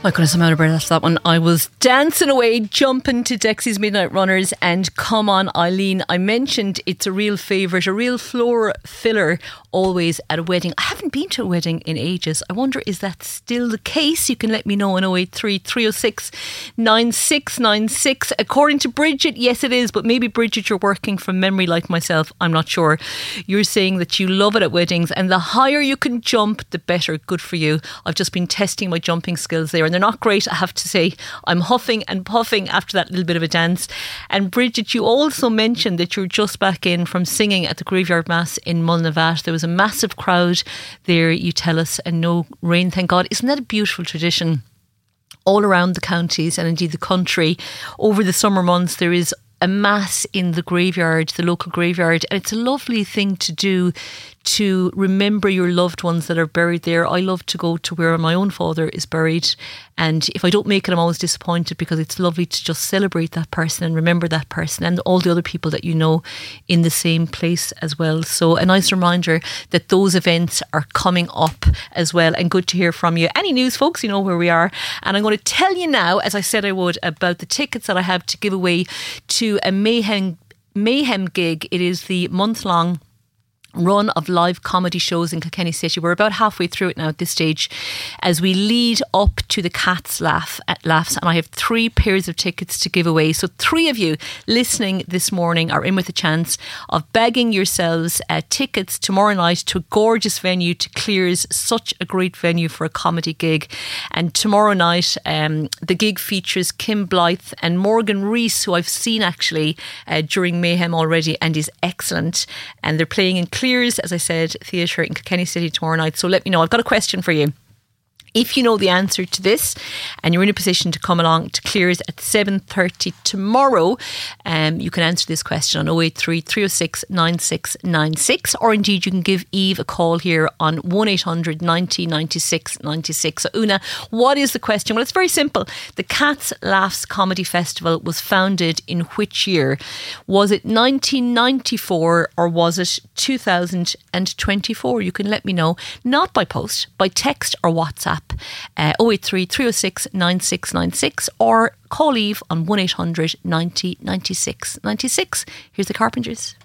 My goodness, I'm out of breath after that one. I was dancing away, jumping to Dexy's Midnight Runners, and Come On Eileen. I mentioned it's a real favourite, a real floor filler always at a wedding. I haven't been to a wedding in ages. I wonder, is that still the case? You can let me know on 083 306 9696. According to Bridget, yes it is, but maybe Bridget, you're working from memory like myself. I'm not sure. You're saying that you love it at weddings, and the higher you can jump, the better. Good for you. I've just been testing my jumping skills there, and they're not great, I have to say. I'm huffing and puffing after that little bit of a dance. And Bridget, you also mentioned that you're just back in from singing at the Graveyard Mass in Mulnavat. There was a massive crowd there, you tell us, and no rain, thank God. Isn't that a beautiful tradition? All around the counties and indeed the country, over the summer months, there is a mass in the graveyard, the local graveyard, and it's a lovely thing to do, to remember your loved ones that are buried there. I love to go to where my own father is buried, and if I don't make it, I'm always disappointed, because it's lovely to just celebrate that person and remember that person and all the other people that you know in the same place as well. So a nice reminder that those events are coming up as well, and good to hear from you. Any news, folks, you know where we are. And I'm going to tell you now, as I said I would, about the tickets that I have to give away to a Mayhem gig. It is the month-long run of live comedy shows in Kilkenny City. We're about halfway through it now at this stage, as we lead up to the Cats Laughs, and I have 3 pairs of tickets to give away. So 3 of you listening this morning are in with a chance of bagging yourselves tickets tomorrow night to a gorgeous venue, to Clears, such a great venue for a comedy gig. And tomorrow night the gig features Kim Blythe and Morgan Rees, who I've seen actually during Mayhem already and is excellent, and they're playing in Clears, as I said, theatre in Kilkenny City tomorrow night. So let me know. I've got a question for you. If you know the answer to this and you're in a position to come along to Clears at 7:30 tomorrow, you can answer this question on 083 306 9696, or indeed you can give Eve a call here on 1800 90 96 96. So Una, what is the question? Well, it's very simple. The Cats Laughs Comedy Festival was founded in which year? Was it 1994 or was it 2024? You can let me know, not by post, by text or WhatsApp. 083 306 9696, or call Eve on 1800 90 96 96. Here's the Carpenters.